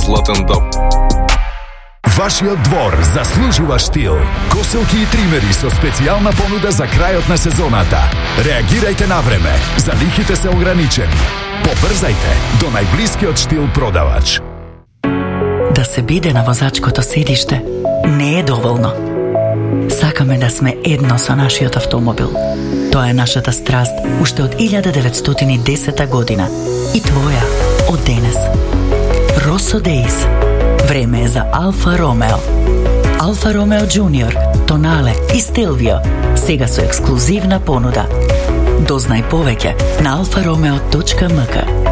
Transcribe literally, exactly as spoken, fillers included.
Златен дом. Вашиот двор заслужува штил. Коселки и тримери со специјална понуда за крајот на сезоната. Реагирајте на време. Залихите се ограничени. Побрзајте до најблискиот штил продавач. Да се биде на возачкото седиште не е доволно. Сакаме да сме едно со нашиот автомобил. Тоа е нашата страст уште од илјада деветстотини и десета година и твоја од денес. Росо Дейс. Време е за Алфа Ромео. Алфа Ромео Джуниор, Тонале и Стилвио сега со ексклузивна понуда. Дознај повеќе на алфа ромео точка ем ка.